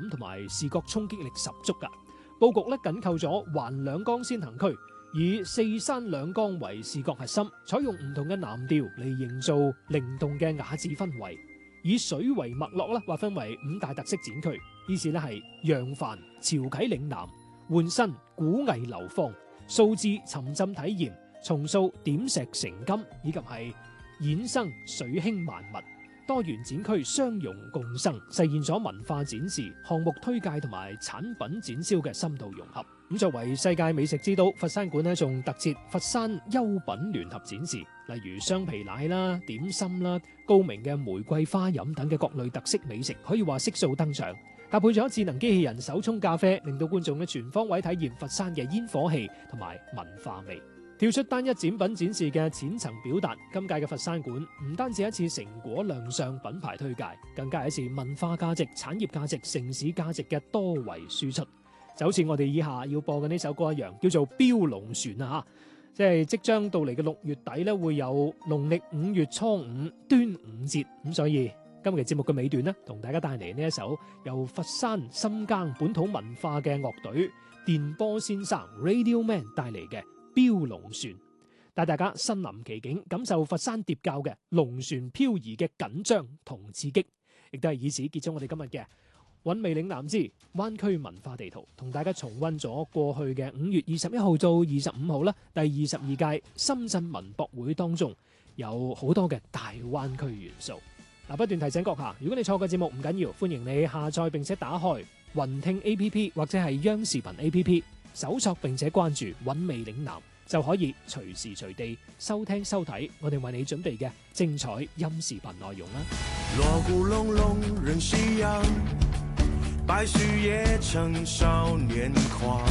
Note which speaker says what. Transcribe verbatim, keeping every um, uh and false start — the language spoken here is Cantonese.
Speaker 1: 感同埋視覺衝擊力十足㗎。佈局咧緊扣咗環兩江先行區，以四山兩江為視覺核心，採用唔同嘅藍調嚟營造靈動嘅雅致氛圍，以水為脈絡咧劃分為五大特色展區，依次咧係揚帆、潮啟嶺南、換新、古藝流芳、數字沉浸體驗、重塑點石成金，以及係衍生水興萬物。多元展區相融共生，實現咗文化展示、項目推介同埋產品展銷嘅深度融合。咁作為世界美食之都，佛山館呢仲特設佛山優品聯合展示，例如雙皮奶啦、點心啦、高明嘅玫瑰花飲等嘅各類特色美食，可以話悉數登場。搭配咗智能機器人手沖咖啡，令到觀眾嘅全方位體驗佛山嘅煙火氣同埋文化味。跳出單一展品展示嘅淺層表達，今屆嘅佛山館唔單止一次成果亮相品牌推介，更加係一次文化價值、產業價值、城市價值嘅多維輸出。就好似我哋以下要播嘅呢首歌一樣，叫做《標龍船》啊！即係即將到嚟嘅六月底咧，會有農曆五月初五端午節，咁所以今期節目嘅尾段呢，同大家帶嚟呢一首由佛山深耕本土文化嘅樂隊電波先生 Radio Man 帶嚟嘅標龍船，帶大家身臨其境，感受佛山疊教嘅龍船漂移嘅緊張同刺激，亦都係以此結束我哋今日嘅韻味嶺南之灣區文化地圖，同大家重溫咗過去嘅五月二十一號到二十五號啦，第二十二屆深圳文博會當中有好多嘅大灣區元素。嗱，不斷提醒閣下，如果你錯過節目唔緊要，歡迎你下載並且打開雲聽 A P P 或者係央視頻 A P P。搜索並且關注韻味嶺南，就可以隨時隨地收聽收睇我哋為你準備嘅精彩音視頻內容啦。
Speaker 2: 鑼鼓隆隆人夕陽，百歲也成少年狂。